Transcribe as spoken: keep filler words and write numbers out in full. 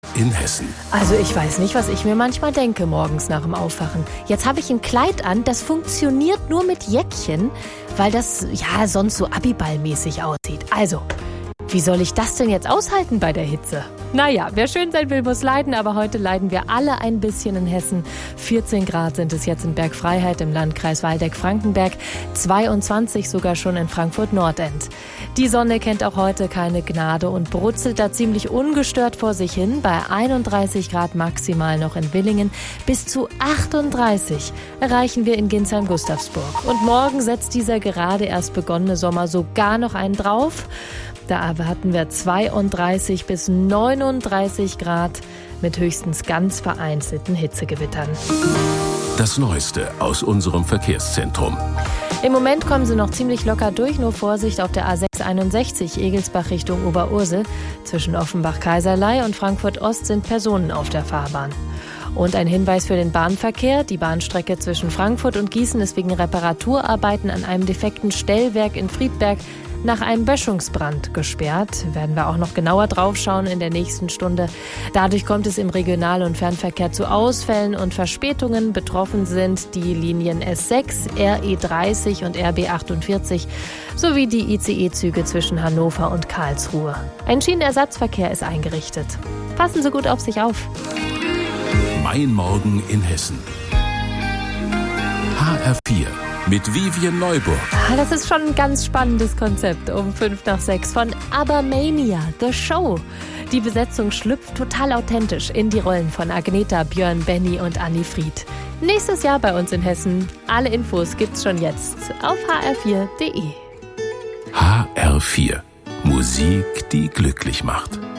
in Hessen. Also ich weiß nicht, was ich mir manchmal denke morgens nach dem Aufwachen. Jetzt habe ich ein Kleid an, das funktioniert nur mit Jäckchen, weil das ja sonst so Abiballmäßig aussieht. Also, wie soll ich das denn jetzt aushalten bei der Hitze? Naja, wer schön sein will, muss leiden, aber heute leiden wir alle ein bisschen in Hessen. vierzehn Grad sind es jetzt in Bergfreiheit im Landkreis Waldeck-Frankenberg, zweiundzwanzig sogar schon in Frankfurt-Nordend. Die Sonne kennt auch heute keine Gnade und brutzelt da ziemlich ungestört vor sich hin. Bei einunddreißig Grad maximal noch in Willingen, bis zu achtunddreißig erreichen wir in Ginsheim-Gustavsburg. Und morgen setzt dieser gerade erst begonnene Sommer sogar noch einen drauf. Da hatten wir zweiunddreißig bis neununddreißig Grad mit höchstens ganz vereinzelten Hitzegewittern. Das Neueste aus unserem Verkehrszentrum. Im Moment kommen sie noch ziemlich locker durch, nur Vorsicht auf der A sechs einundsechzig Egelsbach Richtung Oberursel. Zwischen Offenbach-Kaiserlei und Frankfurt-Ost sind Personen auf der Fahrbahn. Und ein Hinweis für den Bahnverkehr. Die Bahnstrecke zwischen Frankfurt und Gießen ist wegen Reparaturarbeiten an einem defekten Stellwerk in Friedberg nach einem Böschungsbrand gesperrt. Werden wir auch noch genauer drauf schauen in der nächsten Stunde. Dadurch kommt es im Regional- und Fernverkehr zu Ausfällen und Verspätungen. Betroffen sind die Linien S sechs, R E dreißig und R B achtundvierzig sowie die I C E-Züge zwischen Hannover und Karlsruhe. Ein Schienenersatzverkehr ist eingerichtet. Passen Sie gut auf sich auf. Mein Morgen in Hessen. H R vier. Mit Vivian Neuburg. Das ist schon ein ganz spannendes Konzept um fünf nach sechs von ABBA-Mania, The Show. Die Besetzung schlüpft total authentisch in die Rollen von Agneta, Björn, Benny und Anni Fried. Nächstes Jahr bei uns in Hessen. Alle Infos gibt's schon jetzt auf h r vier punkt d e. H R vier. Musik, die glücklich macht.